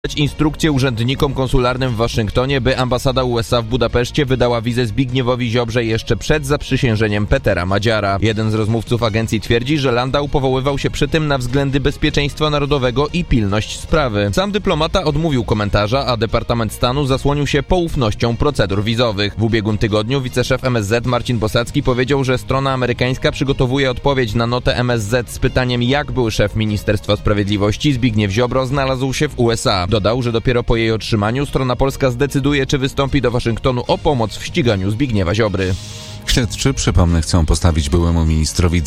instrukcję urzędnikom konsularnym w Waszyngtonie, by ambasada USA w Budapeszcie wydała wizę Zbigniewowi Ziobrze jeszcze przed zaprzysiężeniem Petera Madziara. Jeden z rozmówców agencji twierdzi, że Landau powoływał się przy tym na względy bezpieczeństwa narodowego i pilność sprawy. Sam dyplomata odmówił komentarza, a Departament Stanu zasłonił się poufnością procedur wizowych. W ubiegłym tygodniu wiceszef MSZ Marcin Bosacki powiedział, że strona amerykańska przygotowuje odpowiedź na notę MSZ z pytaniem, jak były szef Ministerstwa Sprawiedliwości Zbigniew Ziobro znalazł się w USA. Dodał, że dopiero po jej otrzymaniu strona polska zdecyduje, czy wystąpi do Waszyngtonu o pomoc w ściganiu Zbigniewa Ziobry. Śledczy, przypomnę, chcą postawić byłemu ministrowi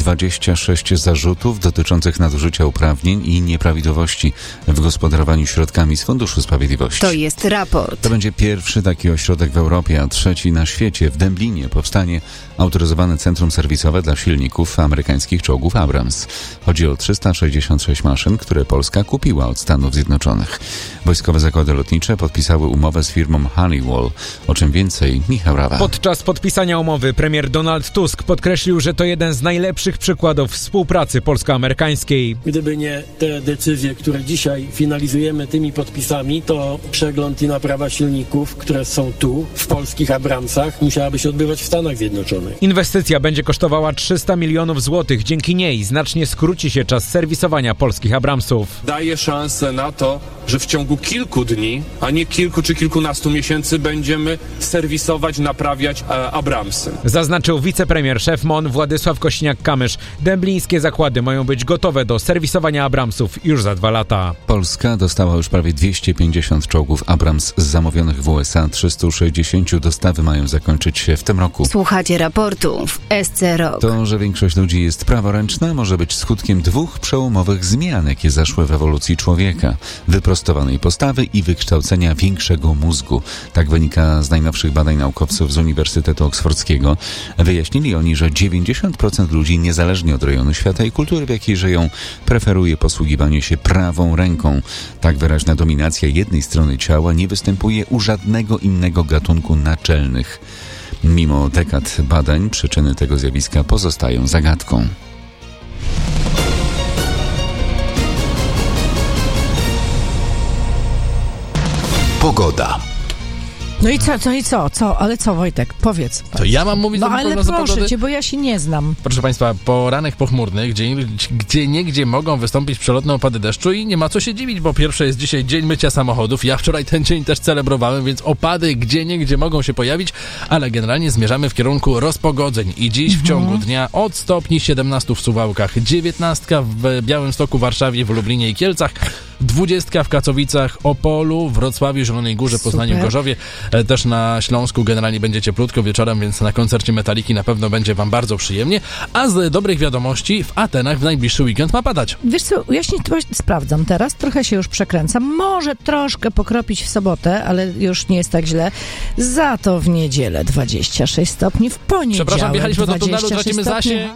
26 zarzutów dotyczących nadużycia uprawnień i nieprawidłowości w gospodarowaniu środkami z Funduszu Sprawiedliwości. To jest raport. To będzie pierwszy taki ośrodek w Europie, a trzeci na świecie. W Dęblinie powstanie autoryzowane centrum serwisowe dla silników amerykańskich czołgów Abrams. Chodzi o 366 maszyn, które Polska kupiła od Stanów Zjednoczonych. Wojskowe zakłady lotnicze podpisały umowę z firmą Honeywell. O czym więcej, Michał Rawa. Podczas podpisania umowy premier Donald Tusk podkreślił, że to jeden z najlepszych przykładów współpracy polsko-amerykańskiej. Gdyby nie te decyzje, które dzisiaj finalizujemy tymi podpisami, to przegląd i naprawa silników, które są tu, w polskich Abramsach, musiałaby się odbywać w Stanach Zjednoczonych. Inwestycja będzie kosztowała 300 milionów złotych. Dzięki niej znacznie skróci się czas serwisowania polskich Abramsów. Daje szansę na to, że w ciągu kilku dni, a nie kilku czy kilkunastu miesięcy będziemy serwisować, naprawiać Abramsy. Zaznaczył wicepremier szef MON Władysław Kośniak-Kamysz. Dęblińskie zakłady mają być gotowe do serwisowania Abramsów już za 2 lata. Polska dostała już prawie 250 czołgów Abrams z zamówionych w USA. 360 dostawy mają zakończyć się w tym roku. Słuchacie raportu w SC Rock. To, że większość ludzi jest praworęczna, może być skutkiem 2 przełomowych zmian, jakie zaszły w ewolucji człowieka. Wyprostowanej postawy i wykształcenia większego mózgu. Tak wynika z najnowszych badań naukowców z Uniwersytetu Oksfordzkiego. Wyjaśnili oni, że 90% ludzi, niezależnie od rejonu świata i kultury, w jakiej żyją, preferuje posługiwanie się prawą ręką. Tak wyraźna dominacja jednej strony ciała nie występuje u żadnego innego gatunku naczelnych. Mimo dekad badań, przyczyny tego zjawiska pozostają zagadką. Pogoda. No i co? Ale co, Wojtek? Powiedz. To ja mam mówić o ale proszę cię, bo ja się nie znam. Proszę Państwa, poranek pochmurny, gdzie mogą wystąpić przelotne opady deszczu i nie ma co się dziwić, bo pierwsze jest dzisiaj dzień mycia samochodów. Ja wczoraj ten dzień też celebrowałem, więc opady gdzie mogą się pojawić, ale generalnie zmierzamy w kierunku rozpogodzeń i dziś w ciągu dnia od stopni 17 w Suwałkach, 19 w Białymstoku, Warszawie, w Lublinie i Kielcach, 20 w Katowicach, Opolu, Wrocławiu, Zielonej Górze, Poznaniu, Gorzowie. Też na Śląsku generalnie będzie cieplutko wieczorem, więc na koncercie Metaliki na pewno będzie wam bardzo przyjemnie. A z dobrych wiadomości w Atenach w najbliższy weekend ma padać. Wiesz co, ja się sprawdzam teraz, trochę się już przekręcam. Może troszkę pokropić w sobotę, ale już nie jest tak źle. Za to w niedzielę 26 stopni, w poniedziałek Przepraszam, wjechaliśmy do tunelu, tracimy zasięg.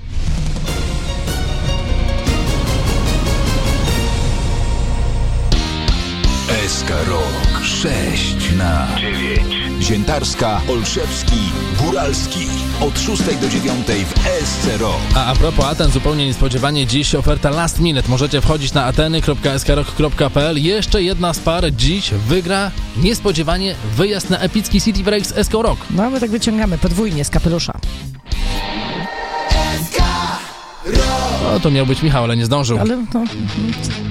SK Rock 6/9. Ziętarska, Olszewski, Góralski. Od 6 do 9 w SC Rock. A propos Aten, zupełnie niespodziewanie dziś oferta last minute. Możecie wchodzić na ateny.skrock.pl. Jeszcze jedna z par dziś wygra niespodziewanie wyjazd na epicki City Break z SK Rock. No, my tak wyciągamy podwójnie z kapelusza. No to miał być Michał, ale nie zdążył. Ale to...